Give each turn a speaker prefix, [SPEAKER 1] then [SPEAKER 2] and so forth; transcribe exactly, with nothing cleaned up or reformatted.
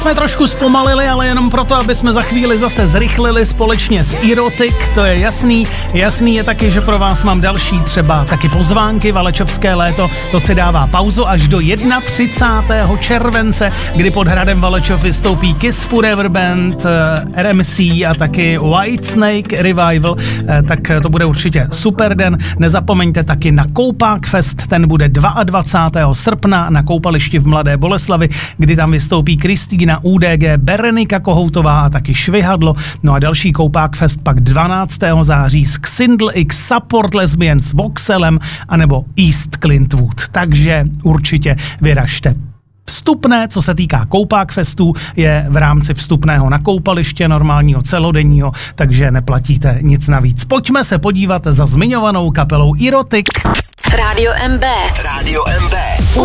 [SPEAKER 1] Jsme trošku zpomalili, ale jenom proto, aby jsme za chvíli zase zrychlili společně s Erotic, to je jasný. Jasný je taky, že pro vás mám další třeba taky pozvánky, Valečovské léto, to si dává pauzu až do třicátého prvního července, kdy pod hradem Valečov vystoupí Kiss Forever Band, R M C a taky Whitesnake Revival, tak to bude určitě super den. Nezapomeňte taky na Koupák Fest, ten bude dvacátého druhého srpna na koupališti v Mladé Boleslavi, kdy tam vystoupí Kristýna, U D G, Berenika Kohoutová a taky Švihadlo. No a další Koupák Fest pak dvanáctého září s Xindl X, Support Lesbians, Voxelem anebo East Clintwood. Takže určitě vyražte. Vstupné, co se týká Koupák Festu, je v rámci vstupného na koupaliště normálního celodenního, takže neplatíte nic navíc. Pojďme se podívat za zmiňovanou kapelou Erotic.
[SPEAKER 2] Rádio M B.
[SPEAKER 3] Rádio M B.